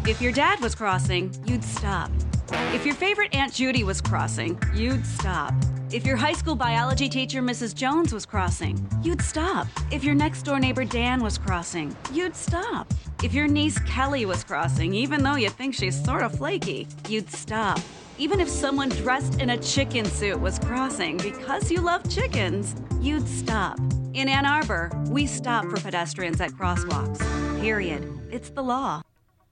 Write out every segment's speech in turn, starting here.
If your dad was crossing, you'd stop. If your favorite Aunt Judy was crossing, you'd stop. If your high school biology teacher, Mrs. Jones, was crossing, you'd stop. If your next door neighbor, Dan, was crossing, you'd stop. If your niece, Kelly, was crossing, even though you think she's sort of flaky, you'd stop. Even if someone dressed in a chicken suit was crossing because you love chickens, you'd stop. In Ann Arbor, we stop for pedestrians at crosswalks. Period. It's the law.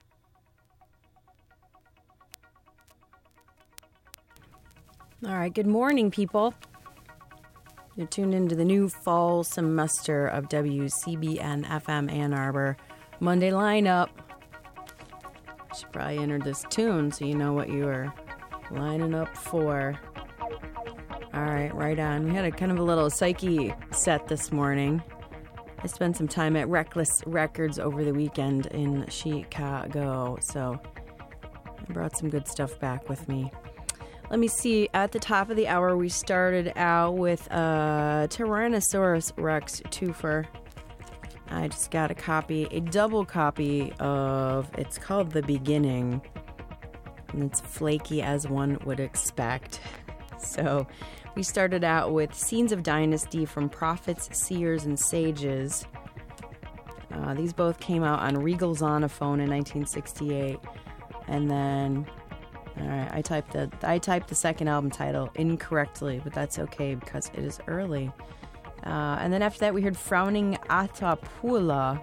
All right, good morning, people. You're tuned into the new fall semester of WCBN FM Ann Arbor Monday lineup. Should probably enter this tune so you know what you are lining up for. All right, right on. We had a kind of a little psyche set this morning. I spent some time at Reckless Records over the weekend in Chicago, so I brought some good stuff back with me. Let me see. At the top of the hour, we started out with a Tyrannosaurus Rex twofer. I just got a double copy of, it's called The Beginning, and it's flaky as one would expect. So we started out with Scenes of Dynasty from Prophets, Seers, and Sages. These both came out on Regal Zonophone in 1968, and then... All right, I typed the second album title incorrectly, but that's okay because it is early. And then after that, we heard Frowning Atapuerca,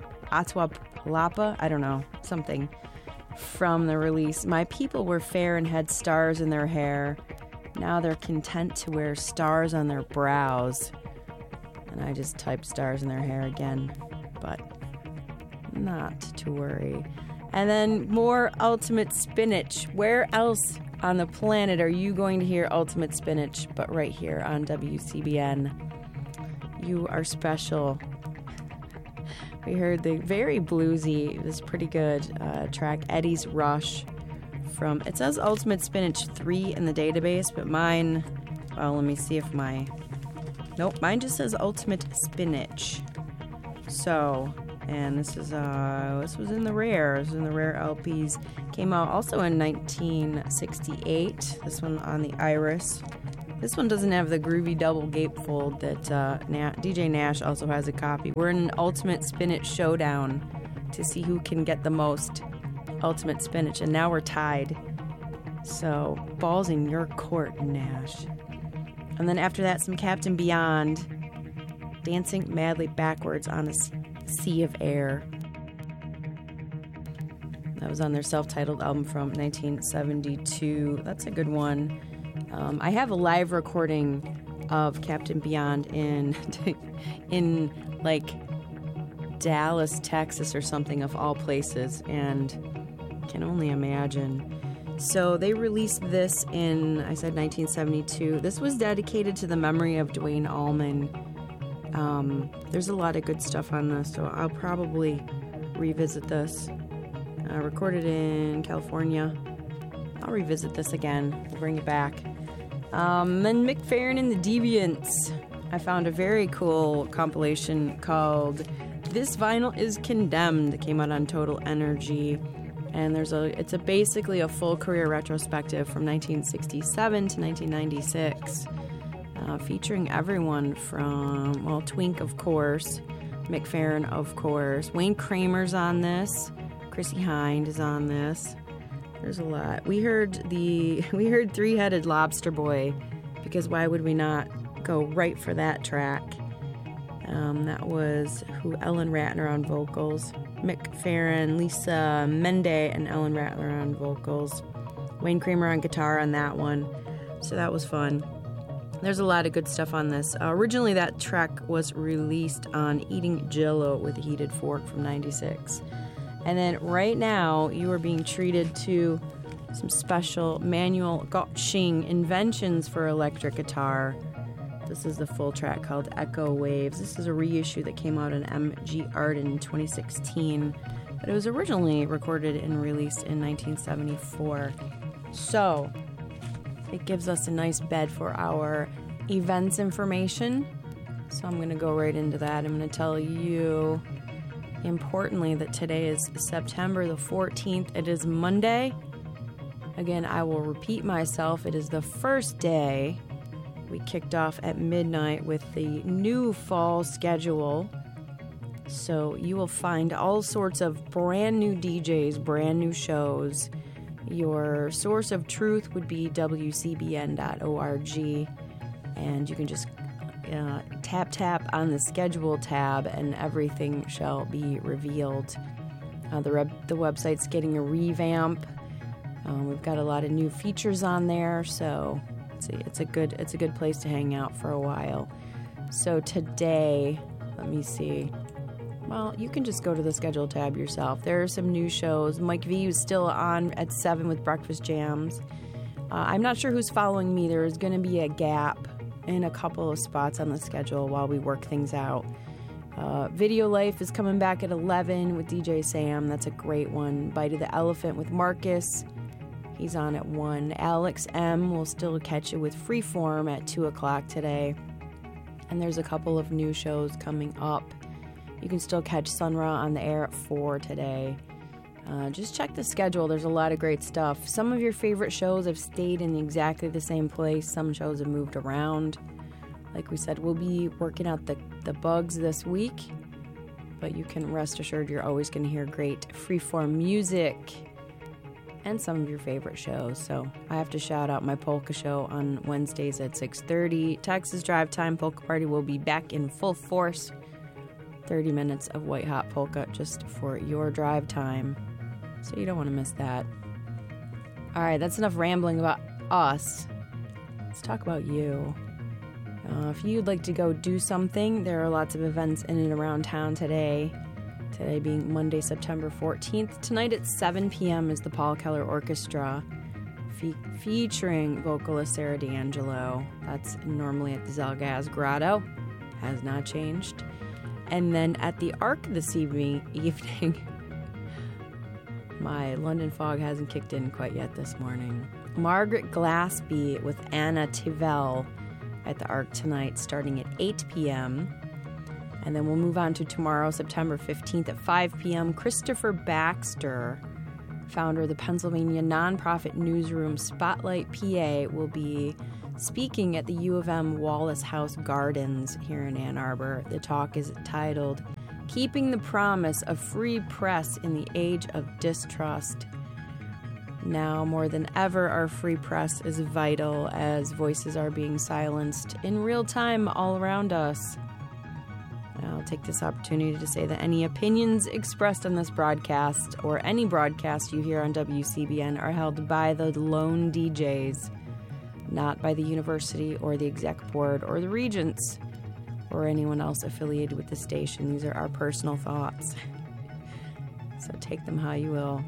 I don't know, something, from the release. My people were fair and had stars in their hair. Now they're content to wear stars on their brows. And I just typed stars in their hair again, but not to worry. And then more Ultimate Spinach. Where else on the planet are you going to hear Ultimate Spinach but right here on WCBN? You are special. We heard the very bluesy, it was pretty good, track Eddie's Rush from, it says Ultimate Spinach 3 in the database, but mine, well, let me see if nope, mine just says Ultimate Spinach. So... And this was in the Rare. This was in the Rare LPs. Came out also in 1968. This one on the Iris. This one doesn't have the groovy double gatefold that DJ Nash also has a copy. We're in an Ultimate Spinach showdown to see who can get the most Ultimate Spinach, and now we're tied. So, balls in your court, Nash. And then after that, some Captain Beyond, dancing madly backwards on a Sea of Air. That was on their self-titled album from 1972. That's a good one. I have a live recording of Captain Beyond in like Dallas, Texas or something of all places, and can only imagine. So they released this in, I said 1972. This was dedicated to the memory of Duane Allman. There's a lot of good stuff on this, so I'll probably revisit this. Recorded in California. I'll revisit this again. We'll bring it back. Then Mick Farren and the Deviants. I found a very cool compilation called This Vinyl is Condemned. It came out on Total Energy. And it's basically a full career retrospective from 1967 to 1996. Featuring everyone from, well, Twink, of course, Mick Farren, of course, Wayne Kramer's on this, Chrissie Hynde is on this. There's a lot. We heard Three-Headed Lobster Boy, because why would we not go right for that track? That was Ellen Ratner on vocals, Mick Farren, Lisa Mende, and Ellen Ratner on vocals, Wayne Kramer on guitar on that one. So that was fun. There's a lot of good stuff on this. Originally, that track was released on Eating Jell-O with a Heated Fork from 96. And then right now, you are being treated to some special Manuel Gottsching inventions for electric guitar. This is the full track called Echo Waves. This is a reissue that came out on MG Art in 2016. But it was originally recorded and released in 1974. So... it gives us a nice bed for our events information. So I'm going to go right into that. I'm going to tell you importantly, that today is September the 14th. It is Monday. Again, I will repeat myself. It is the first day. We kicked off at midnight with the new fall schedule. So you will find all sorts of brand new DJs, brand new shows. Your source of truth would be WCBN.org. And you can just tap on the schedule tab and everything shall be revealed. The website's getting a revamp. We've got a lot of new features on there, so it's a good place to hang out for a while. So today, let me see. Well, you can just go to the schedule tab yourself. There are some new shows. Mike V is still on at 7 with Breakfast Jams. I'm not sure who's following me. There is going to be a gap in a couple of spots on the schedule while we work things out. Video Life is coming back at 11 with DJ Sam. That's a great one. Bite of the Elephant with Marcus. He's on at 1. Alex M will still catch you with Freeform at 2 o'clock today. And there's a couple of new shows coming up. You can still catch Sun Ra on the air at 4 today. Just check the schedule. There's a lot of great stuff. Some of your favorite shows have stayed in exactly the same place. Some shows have moved around. Like we said, we'll be working out the bugs this week. But you can rest assured you're always going to hear great freeform music and some of your favorite shows. So I have to shout out my polka show on Wednesdays at 6:30. Texas Drive Time Polka Party will be back in full force. 30 minutes of white hot polka just for your drive time. So you don't want to miss that. All right, that's enough rambling about us. Let's talk about you. If you'd like to go do something, there are lots of events in and around town today. Today being Monday, September 14th. Tonight at 7 p.m. is the Paul Keller Orchestra featuring vocalist Sarah D'Angelo. That's normally at the Zalgaz Grotto. Has not changed. And then at the Arc this evening, my London fog hasn't kicked in quite yet this morning. Margaret Glaspie with Anna Tivell at the Arc tonight, starting at 8 p.m. And then we'll move on to tomorrow, September 15th at 5 p.m. Christopher Baxter, founder of the Pennsylvania nonprofit newsroom Spotlight PA, will be speaking at the U of M Wallace House Gardens here in Ann Arbor. The talk is titled, Keeping the Promise of Free Press in the Age of Distrust. Now more than ever, our free press is vital as voices are being silenced in real time all around us. I'll take this opportunity to say that any opinions expressed on this broadcast or any broadcast you hear on WCBN are held by the lone DJs, not by the university or the exec board or the regents or anyone else affiliated with the station. These are our personal thoughts. So take them how you will.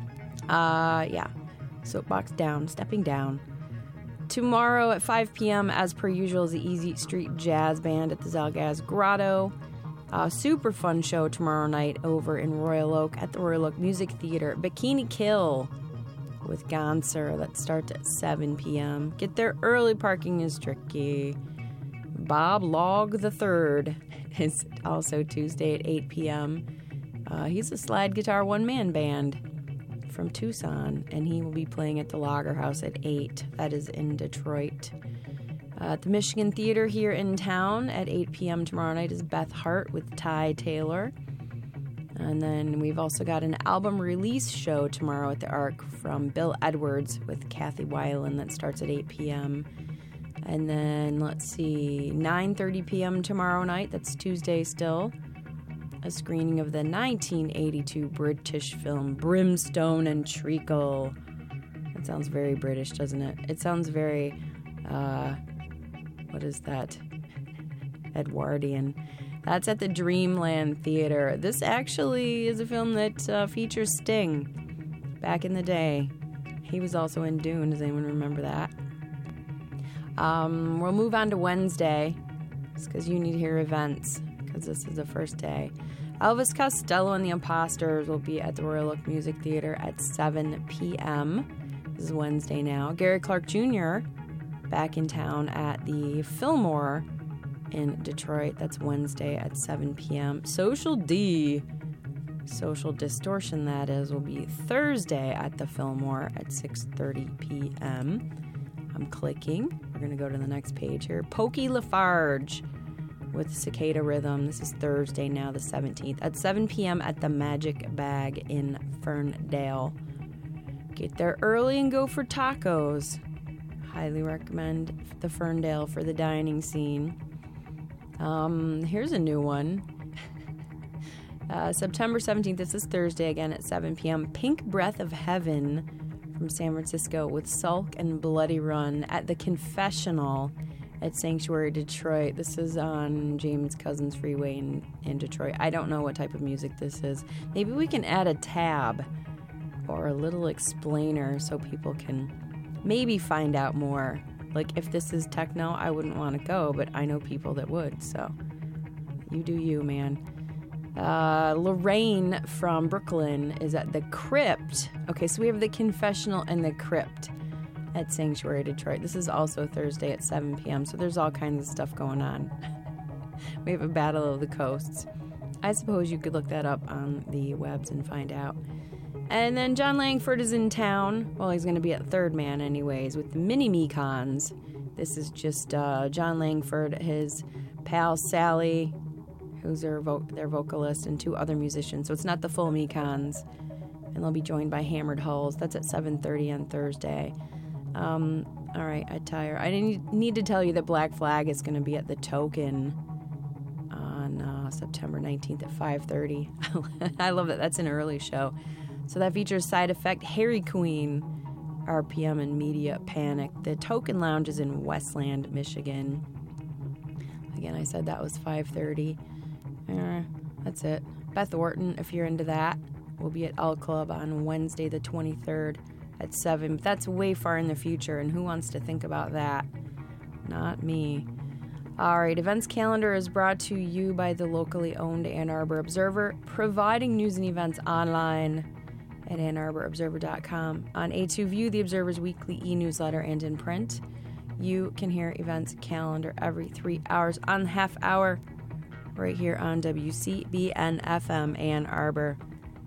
Soapbox down, stepping down. Tomorrow at 5 p.m., as per usual, is the Easy Street Jazz Band at the Zalgaz Grotto. Super fun show tomorrow night over in Royal Oak at the Royal Oak Music Theater. Bikini Kill with Gonser. That starts at 7 p.m. Get there early, parking is tricky. Bob Log III is also Tuesday at 8 p.m. He's a slide guitar one-man band from Tucson, and he will be playing at the Lager House at 8. That is in Detroit. At the Michigan Theater here in town at 8 p.m. tomorrow night is Beth Hart with Ty Taylor. And then we've also got an album release show tomorrow at the Arc from Bill Edwards with Kathy Weiland that starts at 8 p.m. And then, 9:30 p.m. tomorrow night, that's Tuesday still, a screening of the 1982 British film Brimstone and Treacle. That sounds very British, doesn't it? It sounds very, what is that? Edwardian. That's at the Dreamland Theater. This actually is a film that features Sting back in the day. He was also in Dune. Does anyone remember that? We'll move on to Wednesday. It's because you need to hear events, because this is the first day. Elvis Costello and the Imposters will be at the Royal Oak Music Theater at 7 p.m. This is Wednesday now. Gary Clark Jr. back in town at the Fillmore in Detroit. That's Wednesday at 7 p.m. Social D Social Distortion, that is, will be Thursday at the Fillmore at 6:30 p.m. I'm clicking. We're going to go to the next page here. Pokey Lafarge with Cicada Rhythm. This is Thursday now, the 17th, at 7 p.m. at the Magic Bag in Ferndale. Get there early and go for tacos. Highly recommend the Ferndale for the dining scene. Here's a new one. September 17th, this is Thursday again at 7 p.m. Pink Breath of Heaven from San Francisco with Sulk and Bloody Run at the Confessional at Sanctuary Detroit. This is on James Cousins Freeway in Detroit. I don't know what type of music this is. Maybe we can add a tab or a little explainer so people can maybe find out more. Like, if this is techno, I wouldn't want to go, but I know people that would, so you do you, man. Lorraine from Brooklyn is at the Crypt. Okay, so we have the Confessional and the Crypt at Sanctuary Detroit. This is also Thursday at 7 p.m., so there's all kinds of stuff going on. We have a Battle of the Coasts. I suppose you could look that up on the webs and find out. And then John Langford is in town. Well, he's going to be at Third Man anyways with the Mini Mekons. This is just John Langford, his pal Sally, who's their vocalist, and 2 other musicians. So it's not the full Mekons. And they'll be joined by Hammered Hulls. That's at 7:30 on Thursday. All right, I need to tell you that Black Flag is going to be at the Token on September 19th at 5:30. I love that. That's an early show. So that features Side Effect, Harry Queen, RPM, and Media Panic. The Token Lounge is in Westland, Michigan. Again, I said that was 5:30. That's it. Beth Orton, if you're into that, will be at All Club on Wednesday the 23rd at 7. But that's way far in the future, and who wants to think about that? Not me. All right, events calendar is brought to you by the locally owned Ann Arbor Observer, providing news and events online at AnnArborObserver.com. On A2View, the Observer's weekly e-newsletter, and in print. You can hear events calendar every 3 hours on the half hour right here on WCBN-FM Ann Arbor.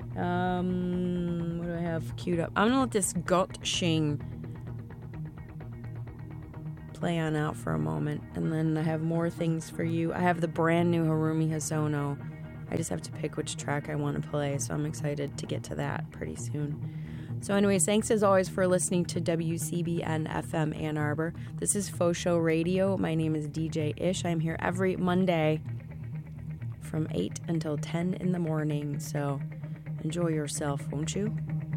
What do I have queued up? I'm going to let this Gut Shing play on out for a moment, and then I have more things for you. I have the brand new Harumi Hosono. I just have to pick which track I want to play, so I'm excited to get to that pretty soon. So anyways, thanks as always for listening to WCBN-FM Ann Arbor. This is Faux Show Radio. My name is DJ Ish. I'm here every Monday from 8 until 10 in the morning, so enjoy yourself, won't you?